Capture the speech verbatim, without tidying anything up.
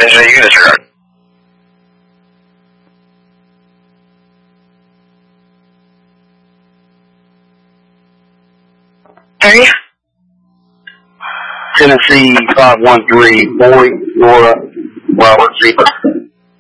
Engineer, you can disregard. Area? Tennessee five one three, Boy, Laura, Robert, Zebra.